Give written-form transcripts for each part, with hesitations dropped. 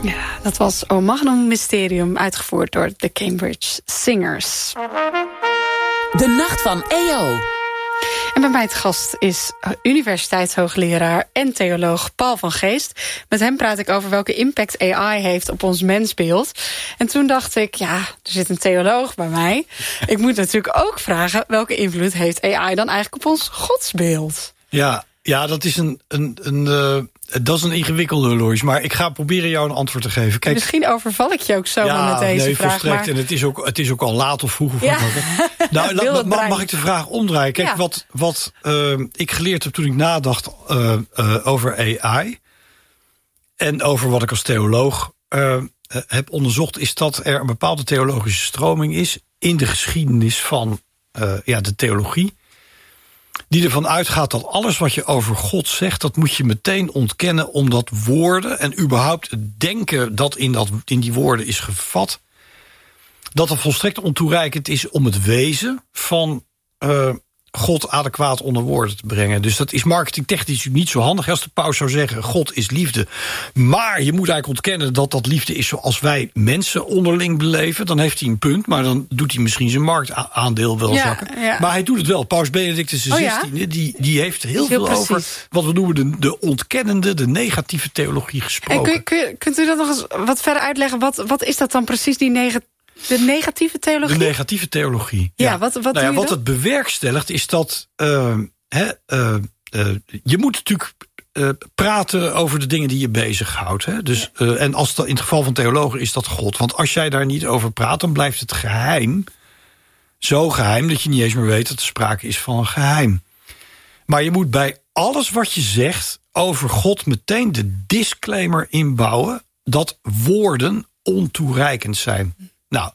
Ja, dat was O Magnum Mysterium, uitgevoerd door de Cambridge Singers. De Nacht van EO. En bij mij te gast is universiteitshoogleraar en theoloog Paul van Geest. Met hem praat ik over welke impact AI heeft op ons mensbeeld. En toen dacht ik, ja, er zit een theoloog bij mij. Ik moet natuurlijk ook vragen, welke invloed heeft AI dan eigenlijk op ons godsbeeld? Ja, dat is dat is een ingewikkelde, Lois. Maar ik ga proberen jou een antwoord te geven. Kijk, misschien overval ik je ook zomaar met deze vraag. Volstrekt. Maar... En het is ook al laat of vroeg. Nou, mag ik de vraag omdraaien? Kijk, wat ik geleerd heb toen ik nadacht over AI... en over wat ik als theoloog heb onderzocht... is dat er een bepaalde theologische stroming is... in de geschiedenis van de theologie... die ervan uitgaat dat alles wat je over God zegt... dat moet je meteen ontkennen, omdat woorden... en überhaupt het denken dat in die woorden is gevat... dat het volstrekt ontoereikend is om het wezen van God adequaat onder woorden te brengen. Dus dat is marketingtechnisch niet zo handig als de paus zou zeggen... God is liefde. Maar je moet eigenlijk ontkennen dat liefde is zoals wij mensen onderling beleven. Dan heeft hij een punt, maar dan doet hij misschien zijn marktaandeel wel zakken. Ja. Maar hij doet het wel. Paus Benedictus XVI, die heeft heel veel precies over wat we noemen de ontkennende, de negatieve theologie gesproken. En kunt u dat nog eens wat verder uitleggen? Wat is dat dan precies, de negatieve theologie? De negatieve theologie. Ja, wat het bewerkstelligt is dat... je moet natuurlijk praten over de dingen die je bezighoudt. Hè? Dus, en als dat in het geval van theologen is dat God. Want als jij daar niet over praat, dan blijft het geheim. Zo geheim dat je niet eens meer weet dat er sprake is van een geheim. Maar je moet bij alles wat je zegt over God meteen de disclaimer inbouwen... dat woorden ontoereikend zijn. Nou,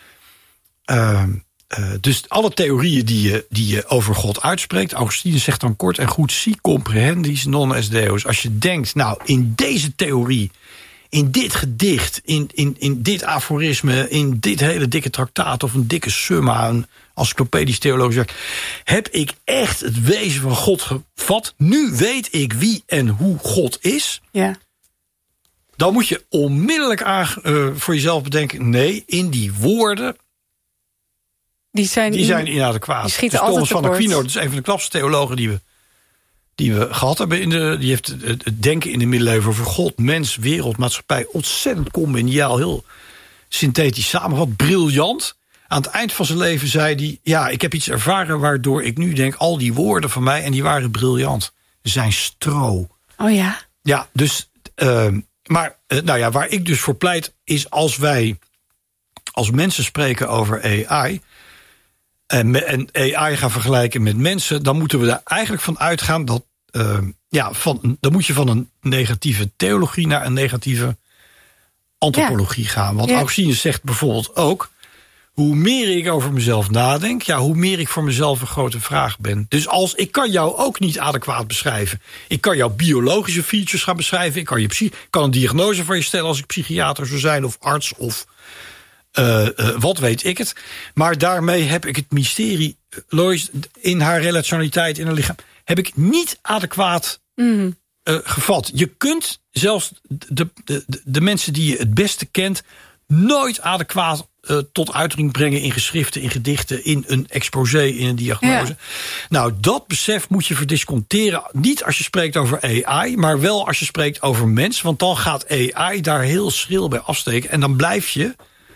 dus alle theorieën die je over God uitspreekt... Augustinus zegt dan kort en goed... si comprehendis non est Deus. Als je denkt, nou, in deze theorie... in dit gedicht, in dit aforisme... in dit hele dikke traktaat of een dikke summa... een encyclopedisch theologisch werk... heb ik echt het wezen van God gevat. Nu weet ik wie en hoe God is... Ja. Dan moet je onmiddellijk voor jezelf bedenken... nee, in die woorden... Die zijn inadequaat. Die schieten dus Thomas van Aquino, dat is een van de knapste theologen die we gehad hebben. Die heeft het denken in de middeleeuwen over God, mens, wereld, maatschappij... ontzettend congeniaal, heel synthetisch samengevat, briljant. Aan het eind van zijn leven zei hij... ja, ik heb iets ervaren waardoor ik nu denk... al die woorden van mij, en die waren briljant, zijn stro. Oh ja? Ja, dus... Maar waar ik dus voor pleit is als wij als mensen spreken over AI... en AI gaan vergelijken met mensen... dan moeten we daar eigenlijk van uitgaan dat... dan moet je van een negatieve theologie naar een negatieve antropologie gaan. Want Augustinus zegt bijvoorbeeld ook... hoe meer ik over mezelf nadenk... hoe meer ik voor mezelf een grote vraag ben. Dus ik kan jou ook niet adequaat beschrijven. Ik kan jouw biologische features gaan beschrijven. Ik kan een diagnose voor je stellen als ik psychiater zou zijn... of arts of wat weet ik het. Maar daarmee heb ik het mysterie... Lois, in haar relationaliteit, in haar lichaam... heb ik niet adequaat gevat. Je kunt zelfs de mensen die je het beste kent... nooit adequaat tot uitdrukking brengen in geschriften, in gedichten... in een exposé, in een diagnose. Ja. Nou, dat besef moet je verdisconteren. Niet als je spreekt over AI, maar wel als je spreekt over mens. Want dan gaat AI daar heel schril bij afsteken. En dan blijf je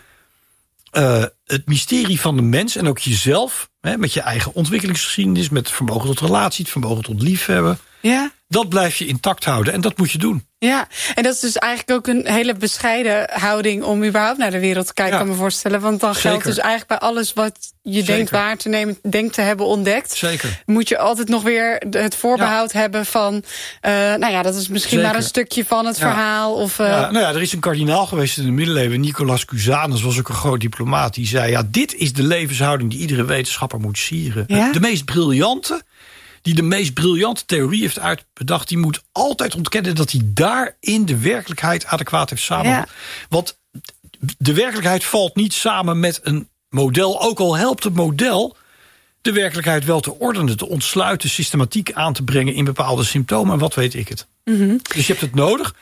het mysterie van de mens en ook jezelf... met je eigen ontwikkelingsgeschiedenis, met het vermogen tot relatie... het vermogen tot liefhebben... Ja. Dat blijf je intact houden en dat moet je doen. Ja, en dat is dus eigenlijk ook een hele bescheiden houding... om überhaupt naar de wereld te kijken, kan me voorstellen. Want dan geldt dus eigenlijk bij alles wat je denkt waar te nemen... denkt te hebben ontdekt. Zeker. Moet je altijd nog weer het voorbehoud hebben van... dat is misschien maar een stukje van het verhaal. Of, er is een kardinaal geweest in de middeleeuwen... Nicolaas Cusanus was ook een groot diplomaat. Die zei, dit is de levenshouding die iedere wetenschapper moet sieren. Ja? De meest briljante... die de meest briljante theorie heeft uitbedacht... die moet altijd ontkennen dat hij daar in de werkelijkheid adequaat heeft samengevat. Ja. Want de werkelijkheid valt niet samen met een model... ook al helpt het model de werkelijkheid wel te ordenen... te ontsluiten, systematiek aan te brengen in bepaalde symptomen... en wat weet ik het. Mm-hmm. Dus je hebt het nodig.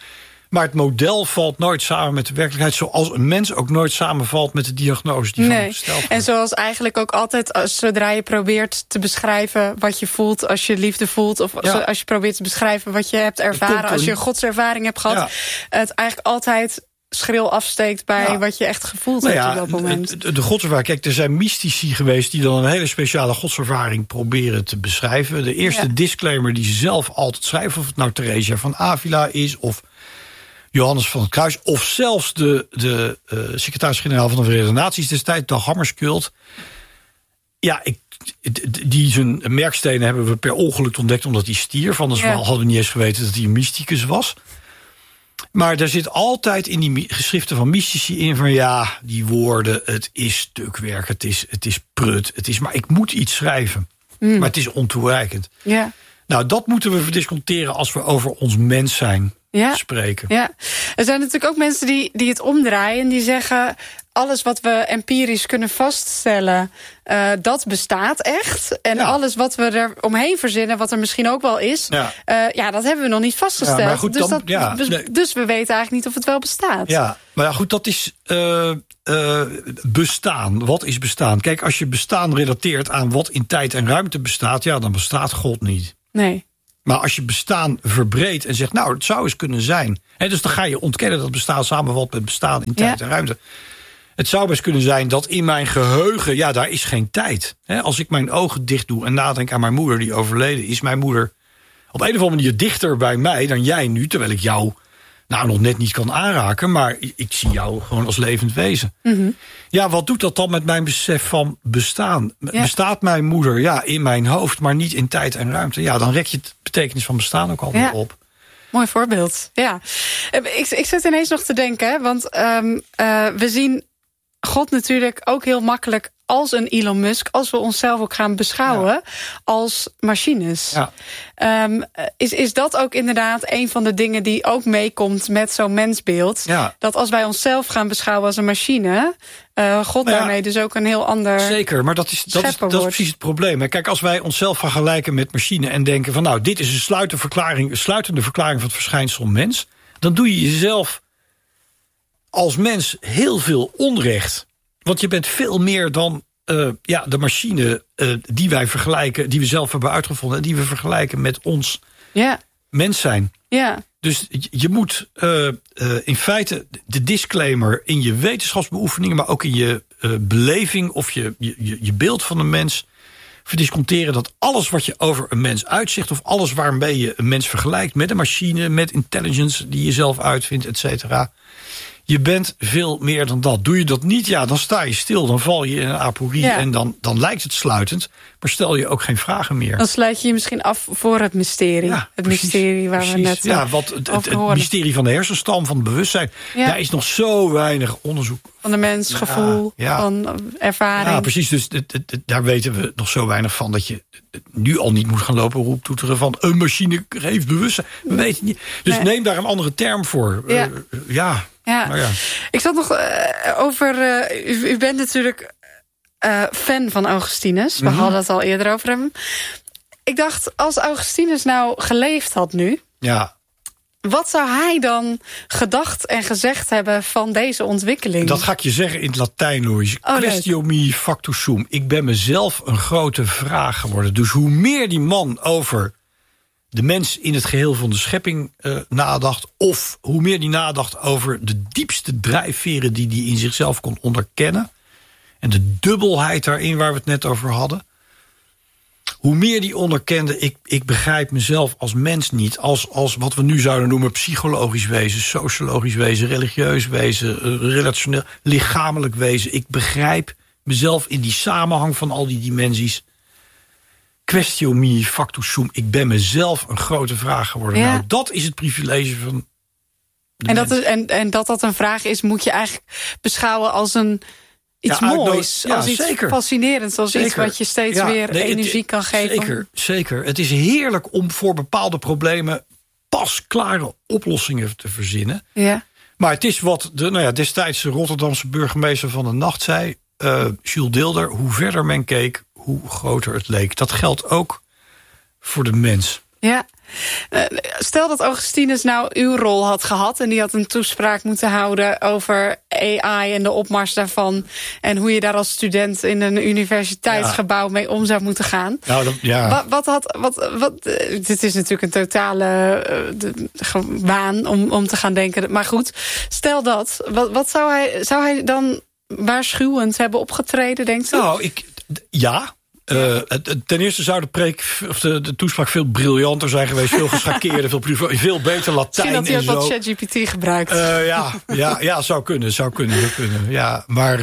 Maar het model valt nooit samen met de werkelijkheid, zoals een mens ook nooit samenvalt met de diagnose die van hem gesteld wordt. En zoals eigenlijk ook altijd, zodra je probeert te beschrijven wat je voelt als je liefde voelt, of als je probeert te beschrijven wat je hebt ervaren als je een godservaring hebt gehad, het eigenlijk altijd schril afsteekt bij wat je echt gevoeld hebt op dat moment. De godservaring, kijk, er zijn mystici geweest die dan een hele speciale godservaring proberen te beschrijven. De eerste disclaimer die ze zelf altijd schrijven, of het nou Theresia van Avila is, of Johannes van het Kruis, of zelfs de secretaris-generaal van de Verenigde Naties destijds, Dag Hammarskjöld. Ja, die zijn merkstenen hebben we per ongeluk ontdekt omdat hij stierf. Anders hadden we niet eens geweten dat hij een mysticus was. Maar er zit altijd in die geschriften van mystici in van die woorden, het is stukwerk, het is prut, maar ik moet iets schrijven. Maar het is ontoereikend. Ja. Nou, dat moeten we verdisconteren als we over ons mens zijn spreken. Ja. Er zijn natuurlijk ook mensen die het omdraaien en die zeggen, alles wat we empirisch kunnen vaststellen, dat bestaat echt. En alles wat we er omheen verzinnen, wat er misschien ook wel is, dat hebben we nog niet vastgesteld. Ja, maar goed, dus we weten eigenlijk niet of het wel bestaat. Ja, maar goed, dat is bestaan. Wat is bestaan? Kijk, als je bestaan relateert aan wat in tijd en ruimte bestaat, dan bestaat God niet. Nee. Maar als je bestaan verbreedt en zegt, nou, het zou eens kunnen zijn. Dus dan ga je ontkennen dat bestaan samenvalt met bestaan in tijd en ruimte. Het zou best kunnen zijn dat in mijn geheugen, daar is geen tijd. Als ik mijn ogen dicht doe en nadenk aan mijn moeder die overleden is, mijn moeder op een of andere manier dichter bij mij dan jij nu, terwijl ik jou nog net niet kan aanraken, maar ik zie jou gewoon als levend wezen. Mm-hmm. Ja, wat doet dat dan met mijn besef van bestaan? Ja. Bestaat mijn moeder in mijn hoofd, maar niet in tijd en ruimte? Ja, dan rek je het betekenis van bestaan ook alweer op. Mooi voorbeeld, ja. Ik zit ineens nog te denken, want we zien God natuurlijk ook heel makkelijk als een Elon Musk, als we onszelf ook gaan beschouwen als machines. Ja. Is dat ook inderdaad een van de dingen die ook meekomt met zo'n mensbeeld? Ja. Dat als wij onszelf gaan beschouwen als een machine, God daarmee dus ook een heel ander. Zeker, maar dat is precies het probleem. Kijk, als wij onszelf vergelijken met machine en denken van dit is een sluitende verklaring van het verschijnsel mens, dan doe je jezelf als mens heel veel onrecht. Want je bent veel meer dan de machine die wij vergelijken, die we zelf hebben uitgevonden en die we vergelijken met ons mens zijn. Ja. Dus je moet in feite de disclaimer in je wetenschapsbeoefeningen, maar ook in je beleving of je beeld van een mens verdisconteren dat alles wat je over een mens uitzicht, of alles waarmee je een mens vergelijkt met een machine, met intelligence die je zelf uitvindt, et cetera. Je bent veel meer dan dat. Doe je dat niet, dan sta je stil. Dan val je in een aporie en dan lijkt het sluitend. Maar stel je ook geen vragen meer. Dan sluit je je misschien af voor het mysterie. Ja, het mysterie waar we net het mysterie van de hersenstam, van het bewustzijn. Daar is nog zo weinig onderzoek. Van de mens, gevoel, van ervaring. Ja, precies. Dus daar weten we nog zo weinig van dat je nu al niet moet gaan lopen roeptoeteren van een machine heeft bewustzijn. We weten niet. Dus neem daar een andere term voor. Ja. Ik zat nog over. U bent natuurlijk fan van Augustinus. We hadden het al eerder over hem. Ik dacht, als Augustinus nou geleefd had nu, wat zou hij dan gedacht en gezegd hebben van deze ontwikkeling? Dat ga ik je zeggen in het Latijn, Louise. Quaestio mihi factus sum. Ik ben mezelf een grote vraag geworden. Dus hoe meer die man over de mens in het geheel van de schepping nadacht, of hoe meer die nadacht over de diepste drijfveren die hij in zichzelf kon onderkennen, en de dubbelheid daarin waar we het net over hadden, hoe meer die onderkende, ik begrijp mezelf als mens niet, als wat we nu zouden noemen psychologisch wezen, sociologisch wezen, religieus wezen, relationeel, lichamelijk wezen. Ik begrijp mezelf in die samenhang van al die dimensies. Quaestio mihi factus sum. Ik ben mezelf een grote vraag geworden. Nou, dat is het privilege van de mens. Dat een vraag is, moet je eigenlijk beschouwen als iets moois. Als iets fascinerends. Als iets wat je steeds weer energie kan geven. Zeker. Het is heerlijk om voor bepaalde problemen pasklare oplossingen te verzinnen. Ja. Maar het is wat destijds de Rotterdamse burgemeester van de Nacht zei, Jules Deelder, hoe verder men keek, hoe groter het leek. Dat geldt ook voor de mens. Ja. Stel dat Augustinus nou uw rol had gehad en die had een toespraak moeten houden over AI en de opmars daarvan en hoe je daar als student in een universiteitsgebouw mee om zou moeten gaan. Nou, Dit is natuurlijk een totale waan om te gaan denken. Maar goed, stel dat. Wat zou hij dan waarschuwend hebben opgetreden, denkt u? Nou, ja. Ten eerste zou de toespraak veel briljanter zijn geweest. Veel geschakeerder, veel beter Latijn en zo. Misschien had hij ook wat ChatGPT gebruikt. Zou kunnen. Ja, maar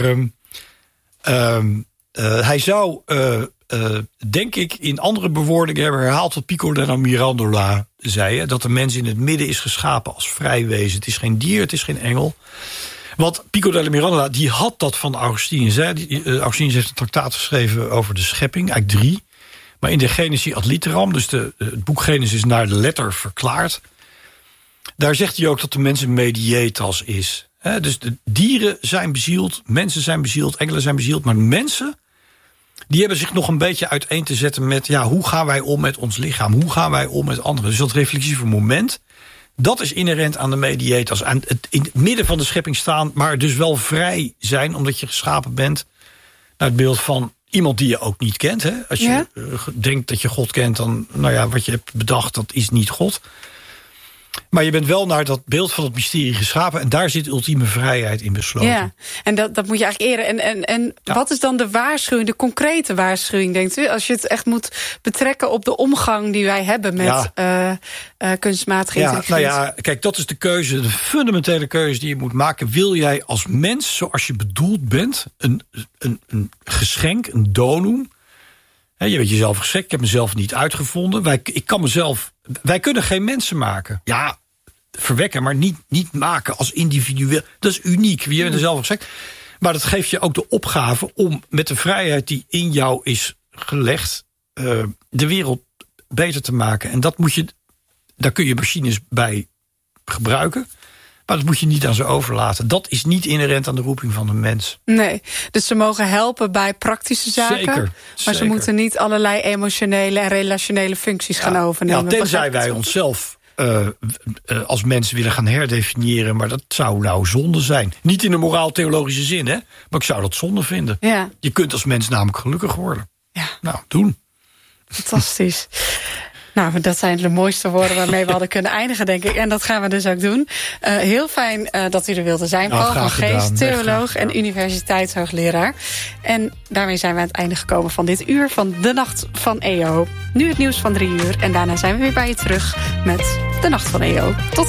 hij zou, denk ik, in andere bewoordingen hebben herhaald wat Pico della Mirandola zei. Hè, dat de mens in het midden is geschapen als vrij wezen. Het is geen dier, het is geen engel. Want Pico della Mirandola, die had dat van Augustinus. Augustinus heeft een traktaat geschreven over de schepping, eigenlijk 3. Maar in de Genesis ad literam, dus het boek Genesis naar de letter verklaard. Daar zegt hij ook dat de mens een medietas is. Dus de dieren zijn bezield, mensen zijn bezield, engelen zijn bezield. Maar mensen, die hebben zich nog een beetje uiteen te zetten met, hoe gaan wij om met ons lichaam? Hoe gaan wij om met anderen? Dus dat reflexieve moment, dat is inherent aan de medietas. Aan in het midden van de schepping staan, maar dus wel vrij zijn, omdat je geschapen bent naar het beeld van iemand die je ook niet kent. Hè? Als je denkt dat je God kent, dan, wat je hebt bedacht, dat is niet God. Maar je bent wel naar dat beeld van het mysterie geschapen, en daar zit ultieme vrijheid in besloten. Ja, en dat moet je eigenlijk eren. En wat is dan de waarschuwing, de concrete waarschuwing, denkt u? Als je het echt moet betrekken op de omgang die wij hebben met kunstmatige intelligentie. Kijk, dat is de keuze, de fundamentele keuze die je moet maken. Wil jij als mens, zoals je bedoeld bent, een geschenk, een donum? Je bent jezelf geschenkt, ik heb mezelf niet uitgevonden. Wij kunnen geen mensen maken. Ja, verwekken, maar niet maken als individueel. Dat is uniek, wie bent er zelf geschenkt. Maar dat geeft je ook de opgave om met de vrijheid die in jou is gelegd, de wereld beter te maken. En daar kun je machines bij gebruiken. Maar dat moet je niet aan ze overlaten. Dat is niet inherent aan de roeping van de mens. Nee, dus ze mogen helpen bij praktische zaken. Zeker. Maar ze moeten niet allerlei emotionele en relationele functies gaan overnemen. Ja, tenzij wij onszelf als mensen willen gaan herdefiniëren. Maar dat zou nou zonde zijn. Niet in de moraal-theologische zin, hè? Maar ik zou dat zonde vinden. Ja. Je kunt als mens namelijk gelukkig worden. Ja. Nou, doen. Fantastisch. Nou, dat zijn de mooiste woorden waarmee we hadden kunnen eindigen, denk ik. En dat gaan we dus ook doen. Heel fijn dat u er wilde zijn. Paul van Geest, theoloog en universiteitshoogleraar. En daarmee zijn we aan het einde gekomen van dit uur van De Nacht van EO. Nu het nieuws van 3 uur. En daarna zijn we weer bij je terug met De Nacht van EO. Tot